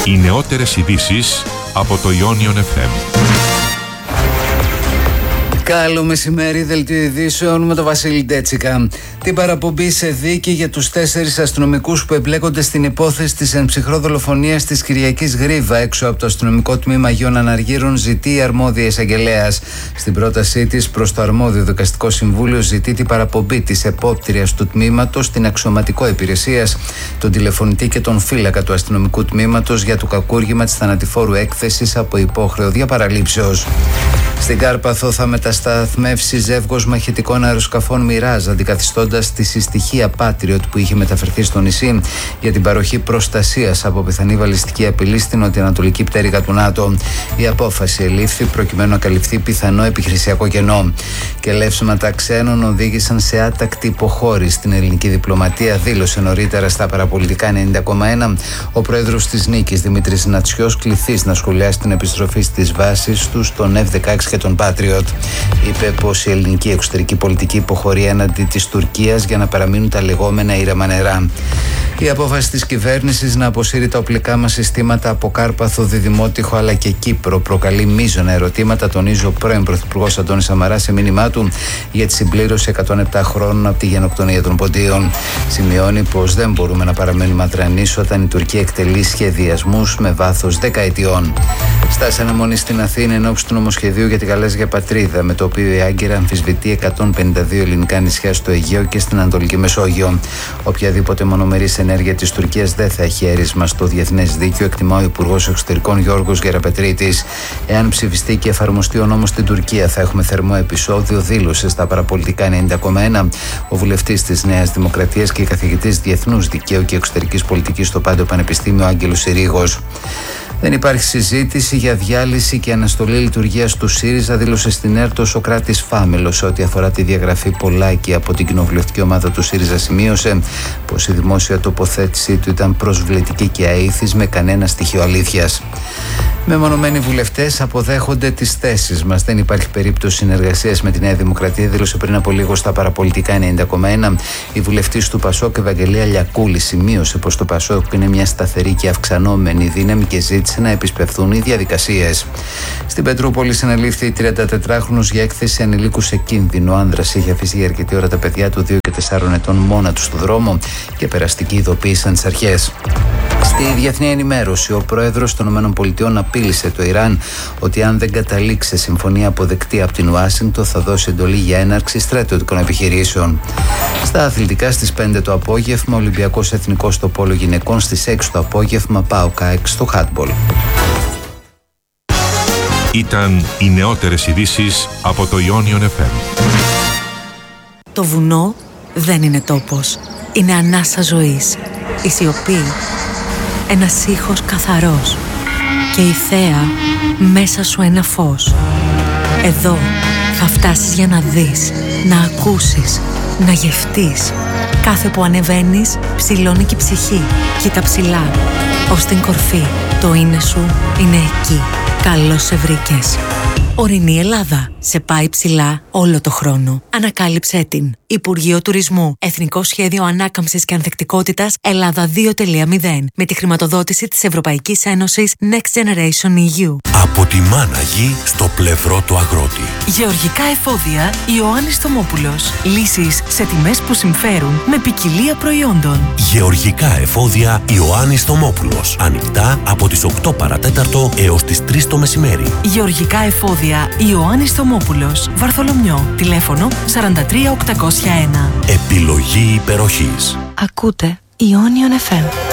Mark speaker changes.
Speaker 1: Οι νεότερες ειδήσεις από το Ionion FM.
Speaker 2: Καλό μεσημέρι, δελτίο ειδήσεων με τον Βασίλη Ντέτσικα. Την παραπομπή σε δίκη για τους 4 αστυνομικούς που εμπλέκονται στην υπόθεση της ενψυχρό δολοφονίας της Κυριακής Γρίβα έξω από το αστυνομικό τμήμα Αγίων Αναργύρων ζητεί η αρμόδια εισαγγελέας. Στην πρότασή της προς το αρμόδιο δικαστικό συμβούλιο ζητεί την παραπομπή της επόπτριας του τμήματος στην αξιωματικό υπηρεσίας, τον τηλεφωνητή και τον φύλακα του αστυνομικού τμήματος για το κακούργημα της θανατηφόρου έκθεσης από υπόχρεο διαπαραλήψεως. Στην Κάρπαθο θα μετασταθμεύσει ζεύγος μαχητικών αεροσκαφών Μιράζ, αντικαθιστώντας τη συστοιχεία Patriot που είχε μεταφερθεί στο νησί για την παροχή προστασίας από πιθανή βαλιστική απειλή στην νοτιοανατολική πτέρυγα του ΝΑΤΟ. Η απόφαση ελήφθη προκειμένου να καλυφθεί πιθανό επιχειρησιακό κενό. Και λεύσματα ξένων οδήγησαν σε άτακτη υποχώρηση στην ελληνική διπλωματία, δήλωσε νωρίτερα στα παραπολιτικά 90,1 ο πρόεδρος της Νίκης, Δημήτρης Νατσιός, κληθείς να σχολιάσει την επιστροφή στις βάσεις του στον F-16 και τον Patriot. Είπε πως η ελληνική εξωτερική πολιτική υποχωρεί έναντι της Τουρκίας για να παραμείνουν τα λεγόμενα ήρεμα νερά. Η απόφαση της κυβέρνησης να αποσύρει τα οπλικά μας συστήματα από Κάρπαθο, Διδημότυχο αλλά και Κύπρο προκαλεί μείζωνα ερωτήματα, τονίζει ο πρώην Πρωθυπουργός Αντώνης Σαμαράς σε μήνυμά του για τη συμπλήρωση 107 χρόνων από τη γενοκτονία των Ποντίων. Σημειώνει πως δεν μπορούμε να παραμένουμε αδρανείς όταν η Τουρκία εκτελεί σχεδιασμούς με βάθος δεκαετιών. Στάση αναμονή στην Αθήνα ενόψει του νομοσχεδίου για τη Γαλάζια Πατρίδα, με το οποίο η Άγκυρα αμφισβητεί 152 ελληνικά νησιά στο Αιγαίο και στην Ανατολική Μεσόγειο. Οποιαδήποτε μονομερής ενέργεια της Τουρκίας δεν θα έχει έρισμα στο διεθνές δίκαιο, εκτιμά ο Υπουργός Εξωτερικών Γιώργος Γεραπετρίτης. Εάν ψηφιστεί και εφαρμοστεί ο νόμος στην Τουρκία, θα έχουμε θερμό επεισόδιο, δήλωσε στα παραπολιτικά 90,1 ο βουλευτής της Νέας Δημοκρατίας και καθηγητής Διεθνούς Δικαίου και Εξωτερικής Πολιτικής στο Πάντιο Πανεπιστήμιο Άγγελος Συρίγος. Δεν υπάρχει συζήτηση για διάλυση και αναστολή λειτουργίας του ΣΥΡΙΖΑ, δήλωσε στην ΕΡΤ ο Σωκράτης Φάμελος. Ό,τι αφορά τη διαγραφή Πολάκη από την κοινοβουλευτική ομάδα του ΣΥΡΙΖΑ, σημείωσε πως η δημόσια τοποθέτησή του ήταν προσβλητική και αήθης με κανένα στοιχείο αλήθειας. Μεμονωμένοι βουλευτές αποδέχονται τις θέσεις μας. Δεν υπάρχει περίπτωση συνεργασίας με τη Νέα Δημοκρατία, δήλωσε πριν από λίγο στα παραπολιτικά 90,1 η βουλευτής του ΠΑΣΟΚ Ευαγγελία Λιακούλη. Σημείωσε πως το ΠΑΣΟΚ είναι μια σταθερή και αυξανόμενη δύναμη και ζήτησε να επισπευθούν οι διαδικασίες. Στην Πετρούπολη συνελήφθη η 34χρονος για έκθεση ανηλίκου σε κίνδυνο. Ο άνδρας είχε αφήσει για αρκετή ώρα τα παιδιά του 2 και 4 ετών μόνα του στο δρόμο και περαστικοί ειδοποίησαν τις αρχές. Στη διεθνή ενημέρωση, ο πρόεδρος των ΗΠΑ απείλησε το Ιράν ότι αν δεν καταλήξει συμφωνία αποδεκτή από την Ουάσιγκτον θα δώσει εντολή για έναρξη στρατιωτικών επιχειρήσεων. Στα αθλητικά, στις 5 το απόγευμα, Ολυμπιακός Εθνικός στο πόλο γυναικών, στις 6 το απόγευμα, ΠΑΟΚ ΑΕΚ στο χάντμπολ.
Speaker 1: Ήταν οι νεότερες ειδήσεις από το Ionion FM.
Speaker 3: Το βουνό δεν είναι τόπος. Είναι ανάσα ζωής. Η σιωπή. Ένας ήχος καθαρός. Και η θέα μέσα σου ένα φως. Εδώ θα φτάσεις για να δεις, να ακούσεις, να γευτείς. Κάθε που ανεβαίνεις, ψηλώνει και η ψυχή. Κοίτα ψηλά, ως την κορφή. Το είναι σου είναι εκεί. Καλώς σε βρήκες. Ορεινή Ελλάδα. Σε πάει ψηλά όλο το χρόνο. Ανακάλυψέ την. Υπουργείο Τουρισμού. Εθνικό Σχέδιο Ανάκαμψης και Ανθεκτικότητας Ελλάδα 2.0. Με τη χρηματοδότηση της Ευρωπαϊκής Ένωσης Next Generation EU.
Speaker 4: Από τη μάνα γη στο πλευρό του αγρότη.
Speaker 5: Γεωργικά εφόδια Ιωάννης Θωμόπουλος. Λύσεις σε τιμές που συμφέρουν με ποικιλία προϊόντων.
Speaker 4: Γεωργικά εφόδια Ιωάννης Θωμόπουλος. Ανοιχτά από τις 8 παρατέταρτο έως τις 3 το μεσημέρι.
Speaker 5: Γεωργικά εφόδια Ιωάννης Θωμόπουλος. Βαρθολομιό. Τηλέφωνο 43801.
Speaker 4: Επιλογή υπεροχής.
Speaker 5: Ακούτε Ionion FM.